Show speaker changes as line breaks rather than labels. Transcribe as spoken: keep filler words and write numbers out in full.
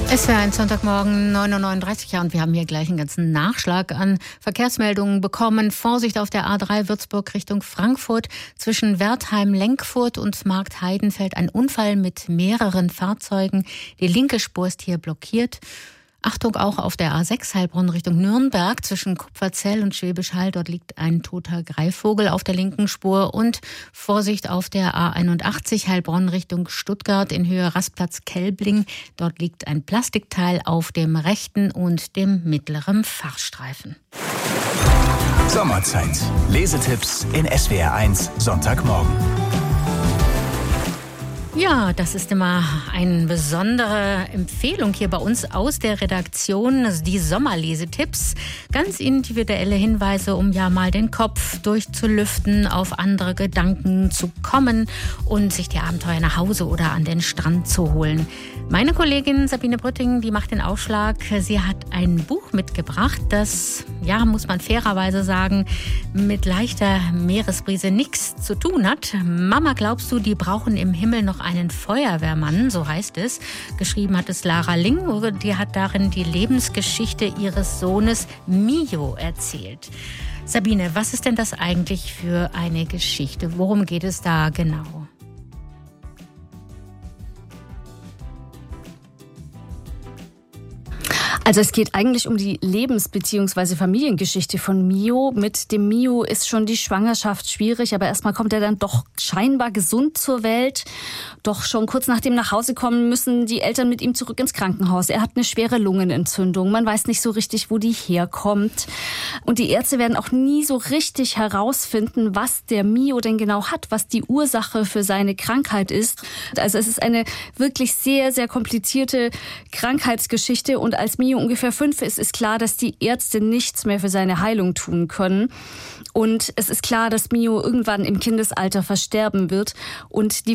Es wäre ein Sonntagmorgen, neun Uhr neununddreißig, ja, und wir haben hier gleich einen ganzen Nachschlag an Verkehrsmeldungen bekommen. Vorsicht auf der A drei Würzburg Richtung Frankfurt. Zwischen Wertheim-Lenkfurt und Marktheidenfeld ein Unfall mit mehreren Fahrzeugen. Die linke Spur ist hier blockiert. Achtung auch auf der A sechs Heilbronn Richtung Nürnberg zwischen Kupferzell und Schwäbisch Hall. Dort liegt ein toter Greifvogel auf der linken Spur. Und Vorsicht auf der A einundachtzig Heilbronn Richtung Stuttgart in Höhe Rastplatz-Kelbling. Dort liegt ein Plastikteil auf dem rechten und dem mittleren Fahrstreifen.
Sommerzeit. Lesetipps in S W R eins Sonntagmorgen.
Ja, das ist immer eine besondere Empfehlung hier bei uns aus der Redaktion. Also die Sommerlesetipps. Ganz individuelle Hinweise, um ja mal den Kopf durchzulüften, auf andere Gedanken zu kommen und sich die Abenteuer nach Hause oder an den Strand zu holen. Meine Kollegin Sabine Brütting, die macht den Aufschlag. Sie hat ein Buch mitgebracht, das, ja, muss man fairerweise sagen, mit leichter Meeresbrise nichts zu tun hat. Mama, glaubst du, die brauchen im Himmel noch einen Feuerwehrmann, so heißt es. Geschrieben hat es Lara Ling, die hat darin die Lebensgeschichte ihres Sohnes Mio erzählt. Sabine, was ist denn das eigentlich für eine Geschichte? Worum geht es da genau?
Also es geht eigentlich um die Lebens- bzw. Familiengeschichte von Mio. Mit dem Mio ist schon die Schwangerschaft schwierig, aber erstmal kommt er dann doch scheinbar gesund zur Welt. Doch schon kurz nach dem Nachhausekommen müssen die Eltern mit ihm zurück ins Krankenhaus. Er hat eine schwere Lungenentzündung. Man weiß nicht so richtig, wo die herkommt. Und die Ärzte werden auch nie so richtig herausfinden, was der Mio denn genau hat, was die Ursache für seine Krankheit ist. Also es ist eine wirklich sehr, sehr komplizierte Krankheitsgeschichte. Und als Mio ungefähr fünf ist, ist klar, dass die Ärzte nichts mehr für seine Heilung tun können. Und es ist klar, dass Mio irgendwann im Kindesalter versterben wird. Und die